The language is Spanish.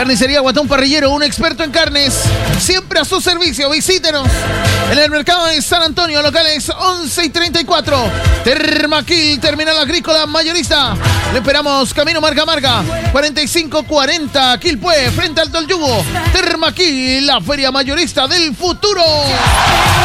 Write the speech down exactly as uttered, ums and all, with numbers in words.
Carnicería Guatón Parrillero, un experto en carnes, siempre a su servicio. Visítenos en el mercado de San Antonio, locales once y treinta y cuatro. Termaquil, terminal agrícola mayorista. Le esperamos camino Marca Marca, cuarenta y cinco cuarenta, Quilpué, frente al Tol Yugo. Termaquil, la feria mayorista del futuro.